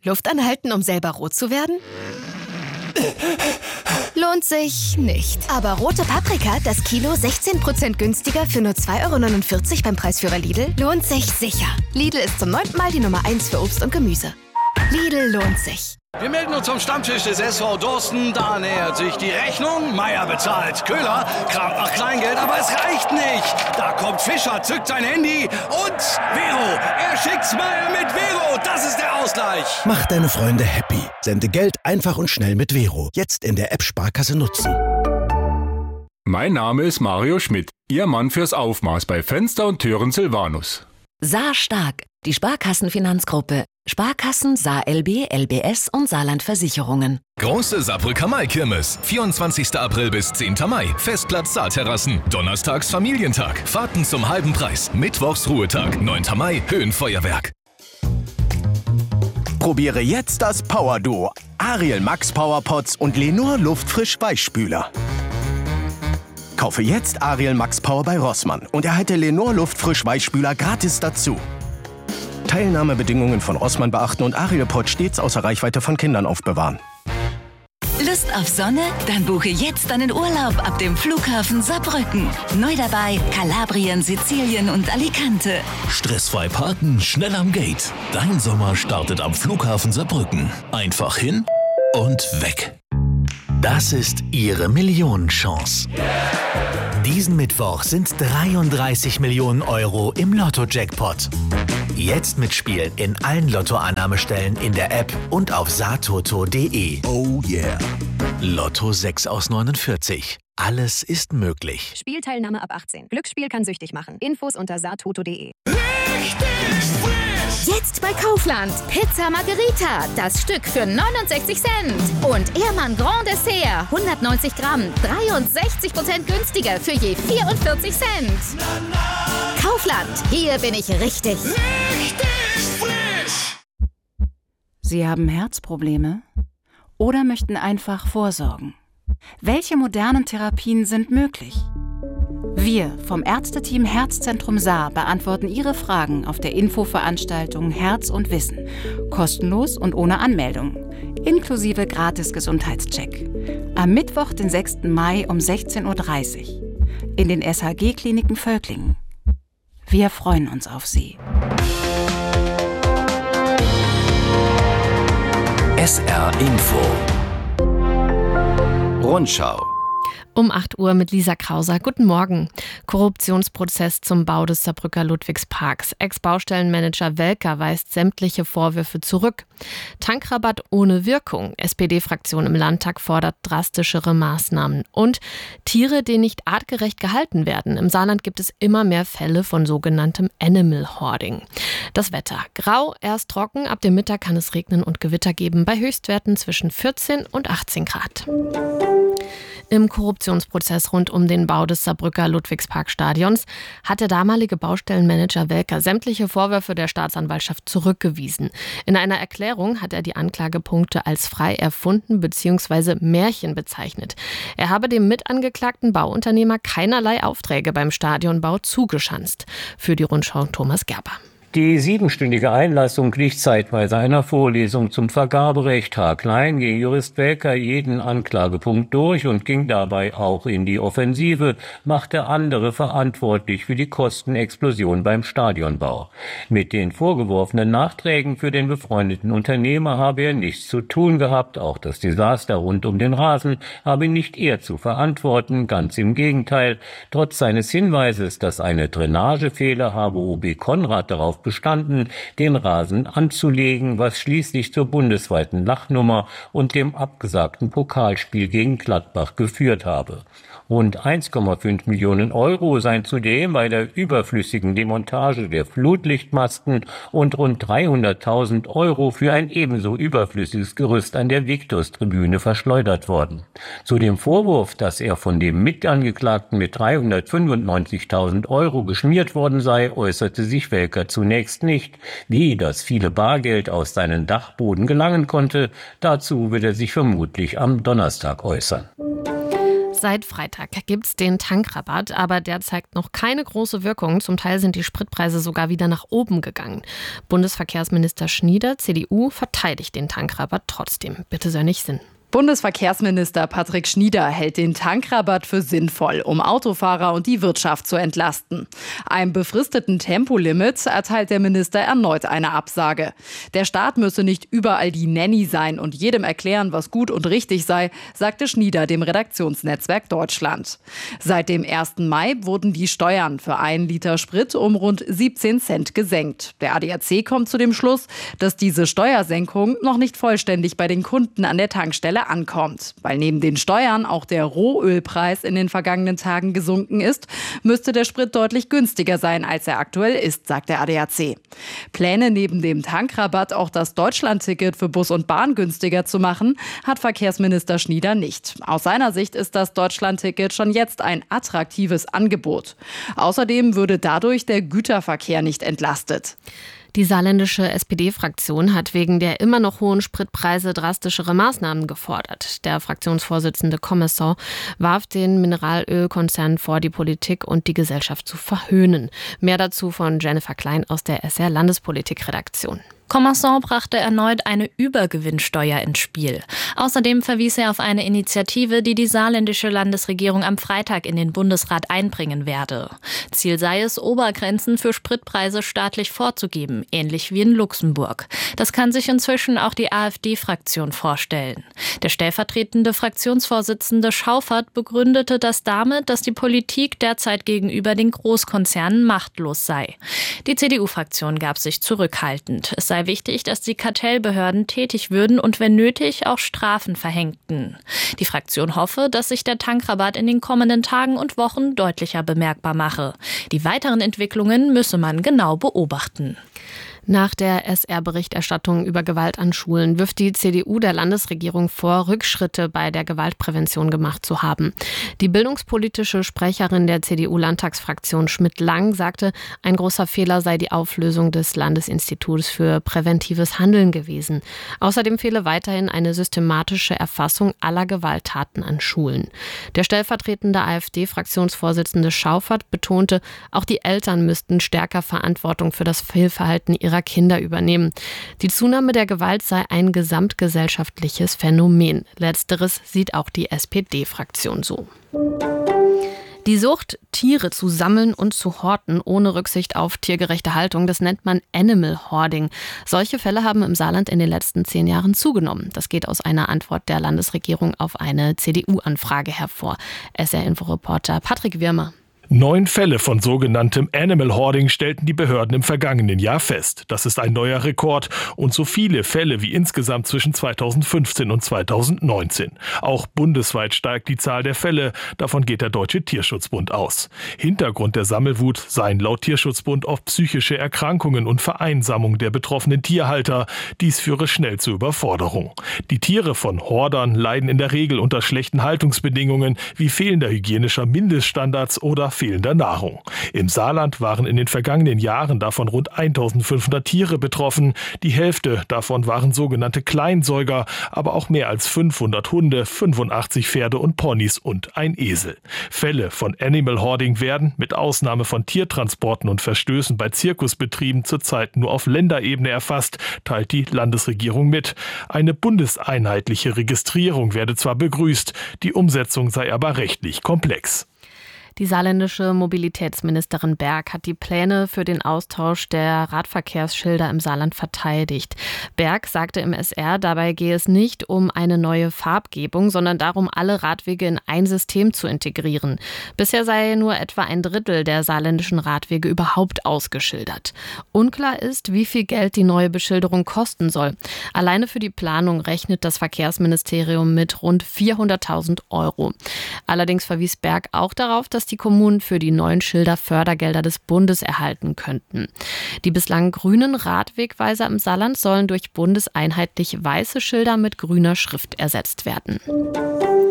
Luft anhalten, um selber rot zu werden? Lohnt sich nicht. Aber rote Paprika, das Kilo 16% günstiger für nur 2,49 € beim Preisführer Lidl, lohnt sich sicher. Lidl ist zum 9. Mal die Nummer 1 für Obst und Gemüse. Lidl lohnt sich. Wir melden uns zum Stammtisch des SV Dorsten. Da nähert sich die Rechnung. Meier bezahlt. Köhler kramt nach Kleingeld, aber es reicht nicht. Da kommt Fischer, zückt sein Handy und Vero. Er schickt's Meier mit Vero. Das ist der Ausgleich. Mach deine Freunde happy. Sende Geld einfach und schnell mit Vero. Jetzt in der App Sparkasse nutzen. Mein Name ist Mario Schmidt, Ihr Mann fürs Aufmaß bei Fenster und Türen Silvanus. Saar Stark, die Sparkassenfinanzgruppe. Sparkassen, Saar LB, LBS und Saarland Versicherungen. Große Saarbrücker Mai-Kirmes. 24. April bis 10. Mai. Festplatz Saarterrassen. Donnerstags Familientag. Fahrten zum halben Preis. Mittwochs Ruhetag. 9. Mai Höhenfeuerwerk. Probiere jetzt das Power-Duo. Ariel Max Powerpots und Lenor Luftfrisch Weichspüler. Kaufe jetzt Ariel Max Power bei Rossmann und erhalte Lenor Luftfrisch Weichspüler gratis dazu. Teilnahmebedingungen von Rossmann beachten und Ariel Pot stets außer Reichweite von Kindern aufbewahren. Lust auf Sonne? Dann buche jetzt deinen Urlaub ab dem Flughafen Saarbrücken. Neu dabei Kalabrien, Sizilien und Alicante. Stressfrei parken, schnell am Gate. Dein Sommer startet am Flughafen Saarbrücken. Einfach hin und weg. Das ist Ihre Millionenchance. Diesen Mittwoch sind 33 Millionen € im Lotto-Jackpot. Jetzt mitspielen in allen Lottoannahmestellen in der App und auf saartoto.de. Oh yeah. Lotto 6 aus 49. Alles ist möglich. Spielteilnahme ab 18. Glücksspiel kann süchtig machen. Infos unter saartoto.de. Jetzt bei Kaufland. Pizza Margherita. Das Stück für 69 Cent. Und Ehrmann Grand Dessert. 190 Gramm. 63% günstiger für je 44 Cent. Kaufland. Hier bin ich richtig. Richtig frisch. Sie haben Herzprobleme? Oder möchten einfach vorsorgen? Welche modernen Therapien sind möglich? Wir vom Ärzteteam Herzzentrum Saar beantworten Ihre Fragen auf der Infoveranstaltung Herz und Wissen. Kostenlos und ohne Anmeldung. Inklusive Gratis-Gesundheitscheck. Am Mittwoch, den 6. Mai um 16:30 Uhr. In den SHG-Kliniken Völklingen. Wir freuen uns auf Sie. SR Info. Rundschau. Um 8 Uhr mit Lisa Krauser. Guten Morgen. Korruptionsprozess zum Bau des Saarbrücker Ludwigsparks. Ex-Baustellenmanager Welker weist sämtliche Vorwürfe zurück. Tankrabatt ohne Wirkung. SPD-Fraktion im Landtag fordert drastischere Maßnahmen. Und Tiere, die nicht artgerecht gehalten werden. Im Saarland gibt es immer mehr Fälle von sogenanntem Animal Hoarding. Das Wetter. Grau, erst trocken. Ab dem Mittag kann es regnen und Gewitter geben. Bei Höchstwerten zwischen 14 und 18 Grad. Im Korruptionsprozess rund um den Bau des Saarbrücker Ludwigsparkstadions hat der damalige Baustellenmanager Welker sämtliche Vorwürfe der Staatsanwaltschaft zurückgewiesen. In einer Erklärung hat er die Anklagepunkte als frei erfunden bzw. Märchen bezeichnet. Er habe dem mitangeklagten Bauunternehmer keinerlei Aufträge beim Stadionbau zugeschanzt. Für die Rundschau Thomas Gerber. Die 7-stündige Einlassung glich zeitweise einer Vorlesung zum Vergaberecht. Haarklein ging Jurist Welker jeden Anklagepunkt durch und ging dabei auch in die Offensive, machte andere verantwortlich für die Kostenexplosion beim Stadionbau. Mit den vorgeworfenen Nachträgen für den befreundeten Unternehmer habe er nichts zu tun gehabt. Auch das Desaster rund um den Rasen habe nicht er zu verantworten, ganz im Gegenteil. Trotz seines Hinweises, dass eine Drainagefehler habe OB Konrad darauf bestanden, den Rasen anzulegen, was schließlich zur bundesweiten Lachnummer und dem abgesagten Pokalspiel gegen Gladbach geführt habe. Rund 1,5 Millionen € seien zudem bei der überflüssigen Demontage der Flutlichtmasten und rund 300.000 € für ein ebenso überflüssiges Gerüst an der Victus-Tribüne verschleudert worden. Zu dem Vorwurf, dass er von dem Mitangeklagten mit 395.000 € geschmiert worden sei, äußerte sich Welker zunächst nicht. Wie das viele Bargeld aus seinem Dachboden gelangen konnte, dazu wird er sich vermutlich am Donnerstag äußern. Seit Freitag gibt's den Tankrabatt, aber der zeigt noch keine große Wirkung. Zum Teil sind die Spritpreise sogar wieder nach oben gegangen. Bundesverkehrsminister Schnieder, CDU, verteidigt den Tankrabatt trotzdem. Bitte sei nicht Sinn. Bundesverkehrsminister Patrick Schnieder hält den Tankrabatt für sinnvoll, um Autofahrer und die Wirtschaft zu entlasten. Einem befristeten Tempolimit erteilt der Minister erneut eine Absage. Der Staat müsse nicht überall die Nanny sein und jedem erklären, was gut und richtig sei, sagte Schnieder dem Redaktionsnetzwerk Deutschland. Seit dem 1. Mai wurden die Steuern für 1 Liter Sprit um rund 17 Cent gesenkt. Der ADAC kommt zu dem Schluss, dass diese Steuersenkung noch nicht vollständig bei den Kunden an der Tankstelle ankommt. Weil neben den Steuern auch der Rohölpreis in den vergangenen Tagen gesunken ist, müsste der Sprit deutlich günstiger sein, als er aktuell ist, sagt der ADAC. Pläne neben dem Tankrabatt auch das Deutschlandticket für Bus und Bahn günstiger zu machen, hat Verkehrsminister Schnieder nicht. Aus seiner Sicht ist das Deutschlandticket schon jetzt ein attraktives Angebot. Außerdem würde dadurch der Güterverkehr nicht entlastet. Die saarländische SPD-Fraktion hat wegen der immer noch hohen Spritpreise drastischere Maßnahmen gefordert. Der Fraktionsvorsitzende Kommissar warf den Mineralölkonzern vor, die Politik und die Gesellschaft zu verhöhnen. Mehr dazu von Jennifer Klein aus der SR-Landespolitik-Redaktion. Commerçant brachte erneut eine Übergewinnsteuer ins Spiel. Außerdem verwies er auf eine Initiative, die die saarländische Landesregierung am Freitag in den Bundesrat einbringen werde. Ziel sei es, Obergrenzen für Spritpreise staatlich vorzugeben, ähnlich wie in Luxemburg. Das kann sich inzwischen auch die AfD-Fraktion vorstellen. Der stellvertretende Fraktionsvorsitzende Schauffert begründete das damit, dass die Politik derzeit gegenüber den Großkonzernen machtlos sei. Die CDU-Fraktion gab sich zurückhaltend. Es sei wichtig, dass die Kartellbehörden tätig würden und wenn nötig auch Strafen verhängten. Die Fraktion hoffe, dass sich der Tankrabatt in den kommenden Tagen und Wochen deutlicher bemerkbar mache. Die weiteren Entwicklungen müsse man genau beobachten. Nach der SR-Berichterstattung über Gewalt an Schulen wirft die CDU der Landesregierung vor, Rückschritte bei der Gewaltprävention gemacht zu haben. Die bildungspolitische Sprecherin der CDU-Landtagsfraktion Schmidt-Lang sagte, ein großer Fehler sei die Auflösung des Landesinstituts für präventives Handeln gewesen. Außerdem fehle weiterhin eine systematische Erfassung aller Gewalttaten an Schulen. Der stellvertretende AfD-Fraktionsvorsitzende Schauffert betonte, auch die Eltern müssten stärker Verantwortung für das Fehlverhalten ihrer Kinder übernehmen. Die Zunahme der Gewalt sei ein gesamtgesellschaftliches Phänomen. Letzteres sieht auch die SPD-Fraktion so. Die Sucht, Tiere zu sammeln und zu horten, ohne Rücksicht auf tiergerechte Haltung, das nennt man Animal Hoarding. Solche Fälle haben im Saarland in den letzten 10 Jahren zugenommen. Das geht aus einer Antwort der Landesregierung auf eine CDU-Anfrage hervor. SR-Info-Reporter Patrick Wirmer. 9 Fälle von sogenanntem Animal Hoarding stellten die Behörden im vergangenen Jahr fest. Das ist ein neuer Rekord und so viele Fälle wie insgesamt zwischen 2015 und 2019. Auch bundesweit steigt die Zahl der Fälle, davon geht der Deutsche Tierschutzbund aus. Hintergrund der Sammelwut seien laut Tierschutzbund oft psychische Erkrankungen und Vereinsamung der betroffenen Tierhalter. Dies führe schnell zu Überforderung. Die Tiere von Hordern leiden in der Regel unter schlechten Haltungsbedingungen wie fehlender hygienischer Mindeststandards oder fehlender Nahrung. Im Saarland waren in den vergangenen Jahren davon rund 1500 Tiere betroffen. Die Hälfte davon waren sogenannte Kleinsäuger, aber auch mehr als 500 Hunde, 85 Pferde und Ponys und ein Esel. Fälle von Animal Hoarding werden, mit Ausnahme von Tiertransporten und Verstößen bei Zirkusbetrieben, zurzeit nur auf Länderebene erfasst, teilt die Landesregierung mit. Eine bundeseinheitliche Registrierung werde zwar begrüßt, die Umsetzung sei aber rechtlich komplex. Die saarländische Mobilitätsministerin Berg hat die Pläne für den Austausch der Radverkehrsschilder im Saarland verteidigt. Berg sagte im SR, dabei gehe es nicht um eine neue Farbgebung, sondern darum, alle Radwege in ein System zu integrieren. Bisher sei nur etwa ein Drittel der saarländischen Radwege überhaupt ausgeschildert. Unklar ist, wie viel Geld die neue Beschilderung kosten soll. Alleine für die Planung rechnet das Verkehrsministerium mit rund 400.000 €. Allerdings verwies Berg auch darauf, dass die Kommunen für die neuen Schilder Fördergelder des Bundes erhalten könnten. Die bislang grünen Radwegweiser im Saarland sollen durch bundeseinheitlich weiße Schilder mit grüner Schrift ersetzt werden.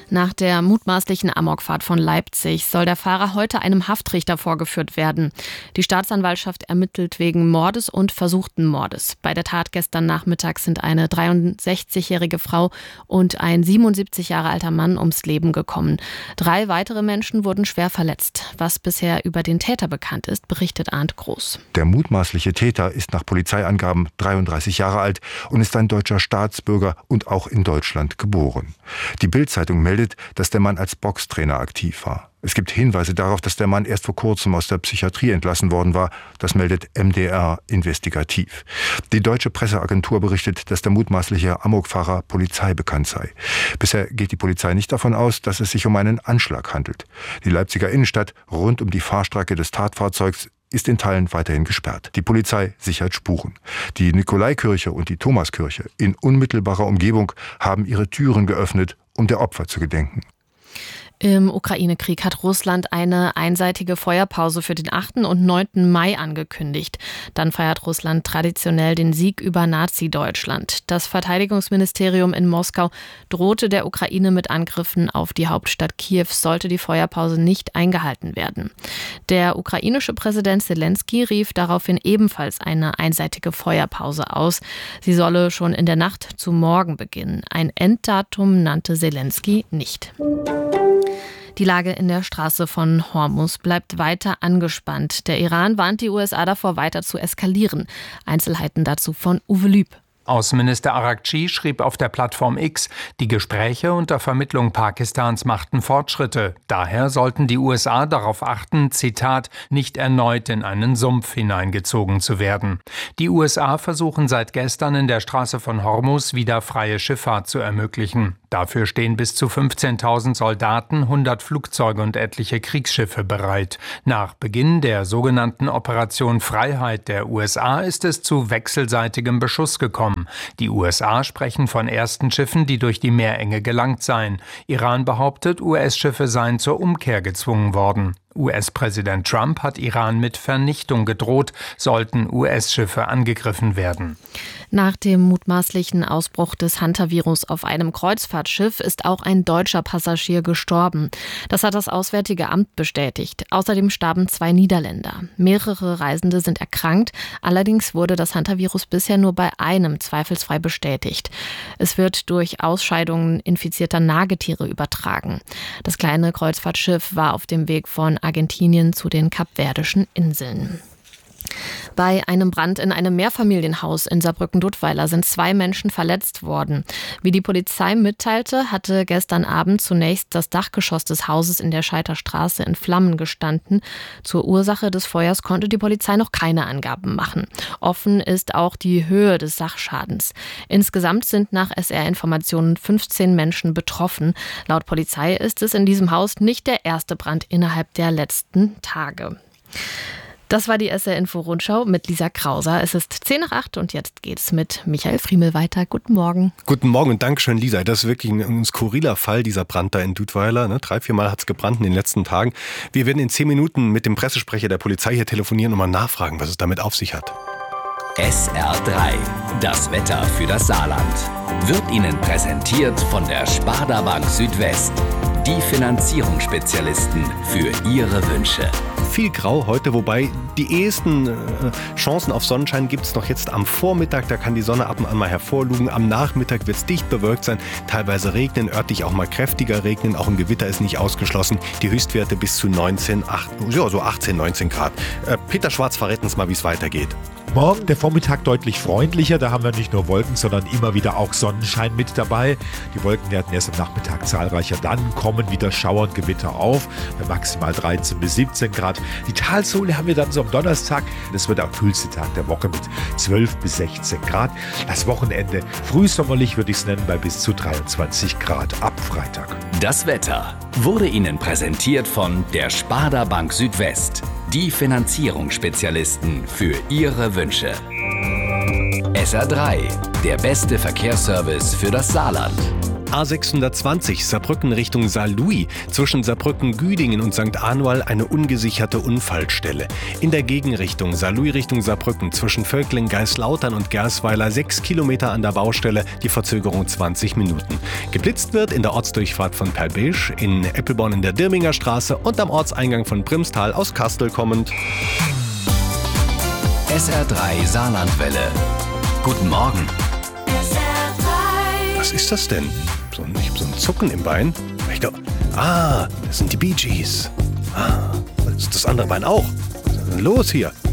Nach der mutmaßlichen Amokfahrt von Leipzig soll der Fahrer heute einem Haftrichter vorgeführt werden. Die Staatsanwaltschaft ermittelt wegen Mordes und versuchten Mordes. Bei der Tat gestern Nachmittag sind eine 63-jährige Frau und ein 77 Jahre alter Mann ums Leben gekommen. 3 weitere Menschen wurden schwer verletzt. Was bisher über den Täter bekannt ist, berichtet Arndt Groß. Der mutmaßliche Täter ist nach Polizeiangaben 33 Jahre alt und ist ein deutscher Staatsbürger und auch in Deutschland geboren. Die Bild-Zeitung meldet, dass der Mann als Boxtrainer aktiv war. Es gibt Hinweise darauf, dass der Mann erst vor kurzem aus der Psychiatrie entlassen worden war. Das meldet MDR investigativ. Die deutsche Presseagentur berichtet, dass der mutmaßliche Amokfahrer polizeibekannt sei. Bisher geht die Polizei nicht davon aus, dass es sich um einen Anschlag handelt. Die Leipziger Innenstadt rund um die Fahrstrecke des Tatfahrzeugs ist in Teilen weiterhin gesperrt. Die Polizei sichert Spuren. Die Nikolaikirche und die Thomaskirche in unmittelbarer Umgebung haben ihre Türen geöffnet, um der Opfer zu gedenken. Im Ukraine-Krieg hat Russland eine einseitige Feuerpause für den 8. und 9. Mai angekündigt. Dann feiert Russland traditionell den Sieg über Nazi-Deutschland. Das Verteidigungsministerium in Moskau drohte der Ukraine mit Angriffen auf die Hauptstadt Kiew, sollte die Feuerpause nicht eingehalten werden. Der ukrainische Präsident Zelensky rief daraufhin ebenfalls eine einseitige Feuerpause aus. Sie solle schon in der Nacht zu morgen beginnen. Ein Enddatum nannte Zelensky nicht. Die Lage in der Straße von Hormuz bleibt weiter angespannt. Der Iran warnt die USA davor, weiter zu eskalieren. Einzelheiten dazu von Uwe Lüb. Außenminister Araghchi schrieb auf der Plattform X, die Gespräche unter Vermittlung Pakistans machten Fortschritte. Daher sollten die USA darauf achten, Zitat, nicht erneut in einen Sumpf hineingezogen zu werden. Die USA versuchen seit gestern in der Straße von Hormuz wieder freie Schifffahrt zu ermöglichen. Dafür stehen bis zu 15.000 Soldaten, 100 Flugzeuge und etliche Kriegsschiffe bereit. Nach Beginn der sogenannten Operation Freiheit der USA ist es zu wechselseitigem Beschuss gekommen. Die USA sprechen von ersten Schiffen, die durch die Meerenge gelangt seien. Iran behauptet, US-Schiffe seien zur Umkehr gezwungen worden. US-Präsident Trump hat Iran mit Vernichtung gedroht, sollten US-Schiffe angegriffen werden. Nach dem mutmaßlichen Ausbruch des Hantavirus auf einem Kreuzfahrtschiff ist auch ein deutscher Passagier gestorben. Das hat das Auswärtige Amt bestätigt. Außerdem starben 2 Niederländer. Mehrere Reisende sind erkrankt. Allerdings wurde das Hantavirus bisher nur bei einem zweifelsfrei bestätigt. Es wird durch Ausscheidungen infizierter Nagetiere übertragen. Das kleine Kreuzfahrtschiff war auf dem Weg von Argentinien zu den Kapverdischen Inseln. Bei einem Brand in einem Mehrfamilienhaus in Saarbrücken-Duttweiler sind 2 Menschen verletzt worden. Wie die Polizei mitteilte, hatte gestern Abend zunächst das Dachgeschoss des Hauses in der Scheiterstraße in Flammen gestanden. Zur Ursache des Feuers konnte die Polizei noch keine Angaben machen. Offen ist auch die Höhe des Sachschadens. Insgesamt sind nach SR-Informationen 15 Menschen betroffen. Laut Polizei ist es in diesem Haus nicht der erste Brand innerhalb der letzten Tage. Das war die SR-Info-Rundschau mit Lisa Krauser. Es ist 7:50 und jetzt geht's mit Michael Friemel weiter. Guten Morgen. Guten Morgen und Dankeschön, Lisa. Das ist wirklich ein skurriler Fall, dieser Brand da in Duttweiler. 3-4 Mal hat es gebrannt in den letzten Tagen. Wir werden in 10 Minuten mit dem Pressesprecher der Polizei hier telefonieren und mal nachfragen, was es damit auf sich hat. SR3, das Wetter für das Saarland, wird Ihnen präsentiert von der Sparda Bank Südwest. Die Finanzierungsspezialisten für Ihre Wünsche. Viel grau heute, wobei die ehesten Chancen auf Sonnenschein gibt es noch jetzt am Vormittag. Da kann die Sonne ab und an mal hervorlugen. Am Nachmittag wird es dicht bewölkt sein, teilweise regnen, örtlich auch mal kräftiger regnen. Auch ein Gewitter ist nicht ausgeschlossen. Die Höchstwerte bis zu 18, 19 Grad. Peter Schwarz verrät uns mal, wie es weitergeht. Morgen der Vormittag deutlich freundlicher. Da haben wir nicht nur Wolken, sondern immer wieder auch Sonnenschein mit dabei. Die Wolken werden erst am Nachmittag zahlreicher. Dann kommen wieder Schauer und Gewitter auf. Bei maximal 13 bis 17 Grad. Die Talsohle haben wir dann so am Donnerstag. Das wird der kühlste Tag der Woche mit 12 bis 16 Grad. Das Wochenende frühsommerlich würde ich es nennen, bei bis zu 23 Grad ab Freitag. Das Wetter wurde Ihnen präsentiert von der Sparda Bank Südwest. Die Finanzierungsspezialisten für Ihre Wünsche. SR3, der beste Verkehrsservice für das Saarland. A620 Saarbrücken Richtung Saarlouis. Zwischen Saarbrücken-Güdingen und St. Anual eine ungesicherte Unfallstelle. In der Gegenrichtung Saarlouis Richtung Saarbrücken zwischen Völkling, Geislautern und Gersweiler 6 Kilometer an der Baustelle, die Verzögerung 20 Minuten. Geblitzt wird in der Ortsdurchfahrt von Perlbesch, in Eppelborn in der Dirminger Straße und am Ortseingang von Brimstal aus Kastel kommend. SR3 Saarlandwelle. Guten Morgen. Was ist das denn? Ich habe so ein Zucken im Bein. Das sind die Bee Gees. Das ist das andere Bein auch. Was ist denn los hier?